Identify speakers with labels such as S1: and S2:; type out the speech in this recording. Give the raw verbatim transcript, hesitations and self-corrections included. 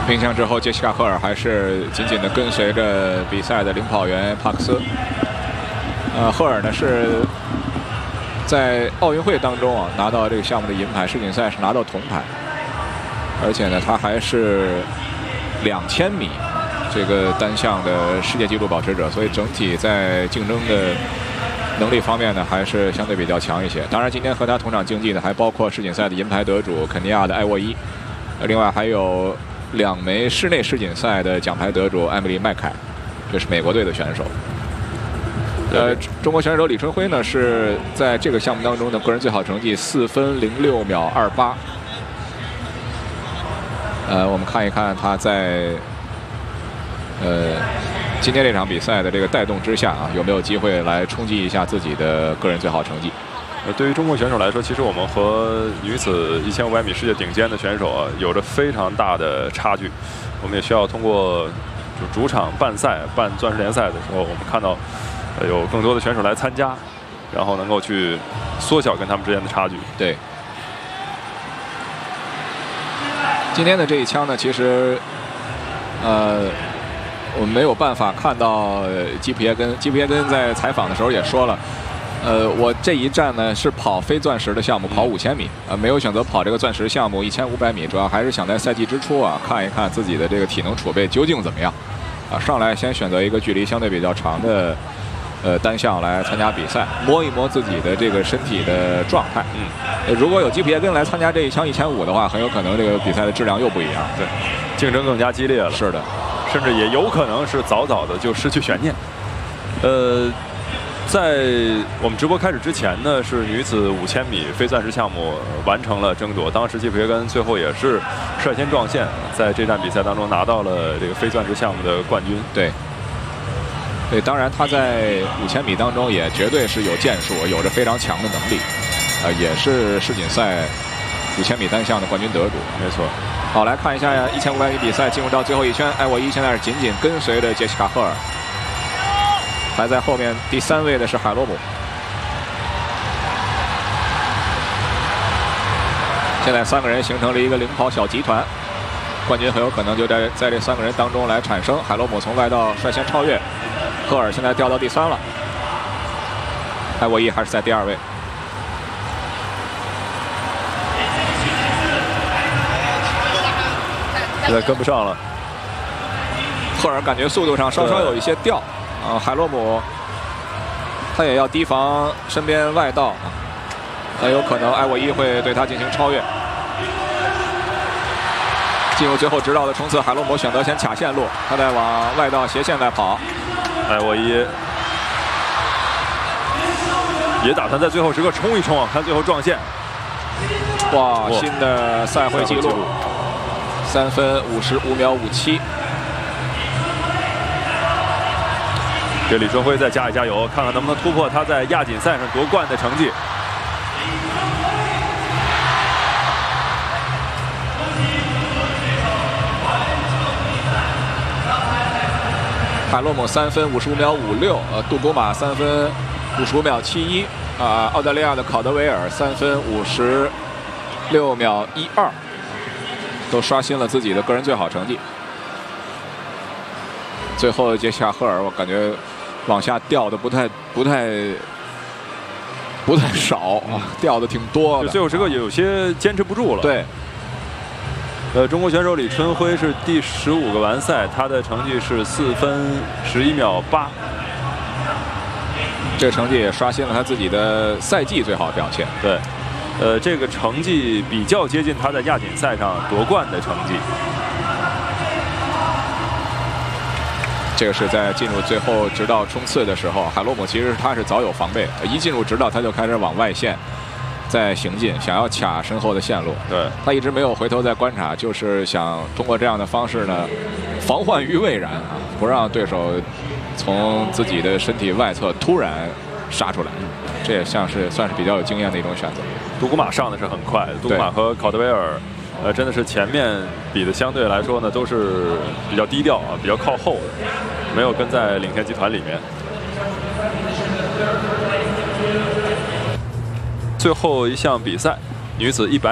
S1: 鸣枪之后，杰西卡·赫尔还是紧紧地跟随着比赛的领跑员帕克斯。呃，赫尔呢是在奥运会当中啊拿到这个项目的银牌，世锦赛是拿到铜牌，而且呢他还是两千米这个单项的世界纪录保持者，所以整体在竞争的能力方面呢还是相对比较强一些。当然，今天和他同场竞技的还包括世锦赛的银牌得主肯尼亚的艾沃伊，另外还有两枚室内世锦赛的奖牌得主艾米丽·麦凯，这是美国队的选手。呃，中国选手李春辉呢是在这个项目当中的个人最好成绩四分零六秒二八。呃，我们看一看他在呃今天这场比赛的这个带动之下啊，有没有机会来冲击一下自己的个人最好成绩？
S2: 呃，对于中国选手来说，其实我们和女子一千五百米世界顶尖的选手啊，有着非常大的差距。我们也需要通过就主场办赛、办钻石联赛的时候，我们看到呃有更多的选手来参加，然后能够去缩小跟他们之间的差距。
S1: 对。今天的这一枪呢，其实呃我们没有办法看到基普耶根。基普耶根在采访的时候也说了。呃，我这一站呢是跑非钻石的项目，跑五千米，呃，没有选择跑这个钻石项目一千五百米，主要还是想在赛季之初啊看一看自己的这个体能储备究竟怎么样，啊，上来先选择一个距离相对比较长的呃单项来参加比赛，摸一摸自己的这个身体的状态。嗯，呃、如果有基普耶根来参加这一枪一千五的话，很有可能这个比赛的质量又不一样，
S2: 对，竞争更加激烈了。
S1: 是的，
S2: 甚至也有可能是早早的就失去悬念。呃。在我们直播开始之前呢，是女子五千米非钻石项目完成了争夺。当时基普耶根最后也是率先撞线，在这站比赛当中拿到了这个非钻石项目的冠军。
S1: 对，对，当然他在五千米当中也绝对是有建树，有着非常强的能力，呃，也是世锦赛五千米单项的冠军得主。
S2: 没错。
S1: 好，来看一下一千五百米比赛进入到最后一圈，艾沃伊现在是紧紧跟随着杰西卡·赫尔。排在后面第三位的是海洛姆。现在三个人形成了一个领跑小集团，冠军很有可能就在在这三个人当中来产生。海洛姆从外道率先超越，赫尔现在掉到第三了，艾沃伊还是在第二位。
S2: 现在跟不上了，
S1: 赫尔感觉速度上稍稍有一些掉。啊，海洛姆他也要提防身边外道，很有可能艾沃伊会对他进行超越。进入最后直道的冲刺，海洛姆选择先卡线路，他在往外道斜线在跑。
S2: 艾沃伊也打算在最后时刻冲一冲啊，看最后撞线。
S1: 哇，新的赛会纪录，三分五十五秒五七。
S2: 给李春辉再加一加油，看看能不能突破他在亚锦赛上夺冠的成绩。
S1: 海洛姆三分五十五秒五六，呃，杜古马三分五十五秒七一，啊，澳大利亚的考德维尔三分五十六秒一二，都刷新了自己的个人最好成绩。最后杰西卡·赫尔，我感觉往下掉的不太不太不太少啊，掉的挺多的。
S2: 最后时刻有些坚持不住了。
S1: 对。
S2: 呃，中国选手李春辉是第十五个完赛，他的成绩是四分十一秒八，
S1: 这个成绩也刷新了他自己的赛季最好的表现。
S2: 对，呃，这个成绩比较接近他在亚锦赛上夺冠的成绩。
S1: 这个是在进入最后直道冲刺的时候，海洛姆其实他是早有防备，一进入直道他就开始往外线在行进，想要卡身后的线路。
S2: 对，
S1: 他一直没有回头在观察，就是想通过这样的方式呢，防患于未然啊，不让对手从自己的身体外侧突然杀出来。这也像是算是比较有经验的一种选择。
S2: 杜古马上的是很快，杜古马和考德维尔。呃，真的是前面比的相对来说呢，都是比较低调啊，比较靠后的，没有跟在领先集团里面。最后一项比赛，女子一百。